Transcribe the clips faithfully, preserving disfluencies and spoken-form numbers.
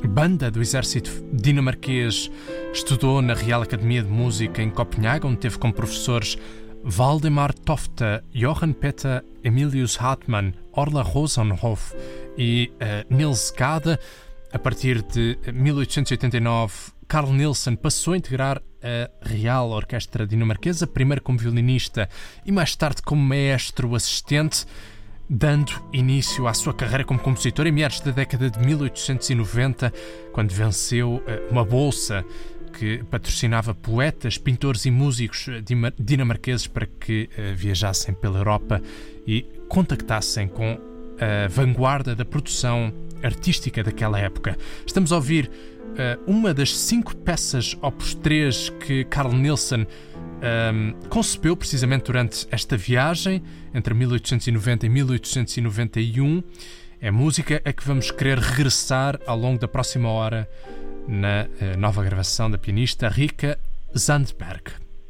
banda do exército dinamarquês estudou na Real Academia de Música em Copenhague, onde teve como professores Valdemar Tofte, Johan Peter Emilius Hartmann, Orla Rosenhoff e uh, Niels Gade. A partir de mil oitocentos e oitenta e nove, Carl Nielsen passou a integrar a Real Orquestra Dinamarquesa, primeiro como violinista e mais tarde como maestro assistente, dando início à sua carreira como compositor em meados da década de mil oitocentos e noventa, quando venceu uma bolsa que patrocinava poetas, pintores e músicos dinamarqueses para que viajassem pela Europa e contactassem com a vanguarda da produção artística daquela época. Estamos a ouvir uh, uma das cinco peças Opus três que Carl Nielsen um, concebeu precisamente durante esta viagem entre mil oitocentos e noventa e mil oitocentos e noventa e um. É música a que vamos querer regressar ao longo da próxima hora na uh, nova gravação da pianista Rika Sandberg.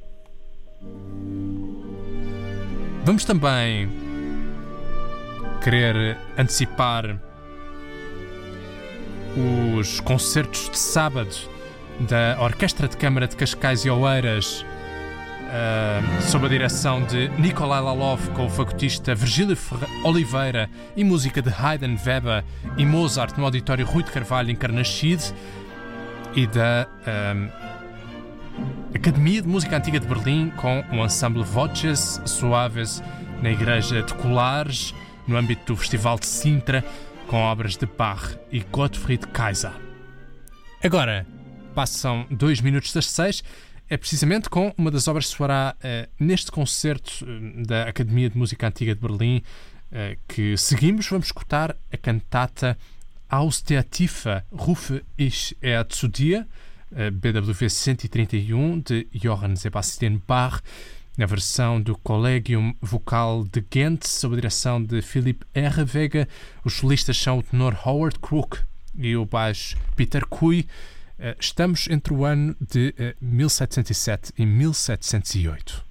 Vamos também querer antecipar os concertos de sábado da Orquestra de Câmara de Cascais e Oeiras, uh, sob a direção de Nikolai Lalov, com o fagotista Virgílio Oliveira e música de Haydn, Weber e Mozart no Auditório Rui de Carvalho em Carnaxide, e da uh, Academia de Música Antiga de Berlim, com o ensemble Voces Suaves na Igreja de Colares, no âmbito do Festival de Sintra, com obras de Bach e Gottfried Kaiser. Agora, passam dois minutos das seis, é precisamente com uma das obras que soará uh, neste concerto uh, da Academia de Música Antiga de Berlim uh, que seguimos. Vamos escutar a cantata Aus der Tiefe rufe ich er zu dir, uh, B W V cento e trinta e um, de Johann Sebastian Bach, na versão do Collegium Vocal de Ghent, sob a direção de Philipp Ehrwege. Os solistas são o tenor Howard Crook e o baixo Peter Cui. Estamos entre o ano de mil setecentos e sete e mil setecentos e oito.